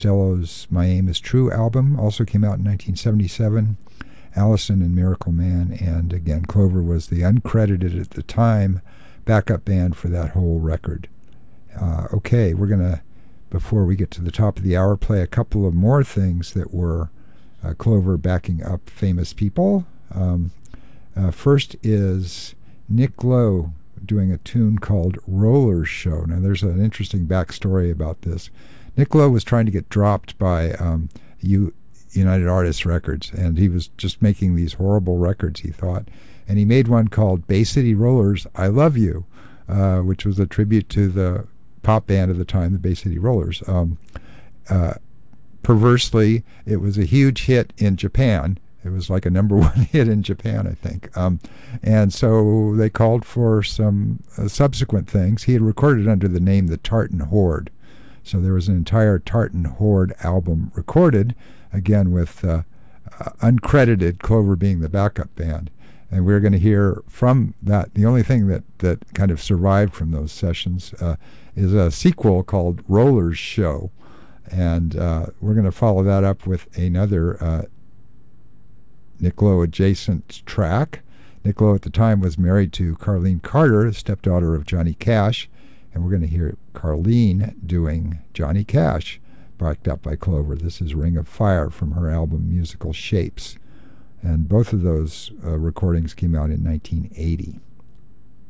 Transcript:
Costello's My Aim Is True album also came out in 1977. Allison and Miracle Man, and again, Clover was the uncredited at the time backup band for that whole record. Okay, we're going to, before we get to the top of the hour, play a couple of more things that were Clover backing up famous people. First is Nick Lowe doing a tune called Roller Show. Now, there's an interesting backstory about this. Nick Lowe was trying to get dropped by United Artists Records, and he was just making these horrible records, he thought. And he made one called Bay City Rollers, I Love You, which was a tribute to the pop band of the time, the Bay City Rollers. Perversely, it was a huge hit in Japan. It was like a #1 hit in Japan, I think. And so they called for some subsequent things. He had recorded under the name The Tartan Horde. So there was an entire Tartan Horde album recorded, again with uncredited Clover being the backup band. And we're going to hear from that. The only thing that kind of survived from those sessions is a sequel called Rollers Show. And we're going to follow that up with another Nick Lowe adjacent track. Nick Lowe at the time was married to Carlene Carter, stepdaughter of Johnny Cash. And we're going to hear Carlene doing Johnny Cash, backed up by Clover. This is Ring of Fire from her album Musical Shapes. And both of those recordings came out in 1980.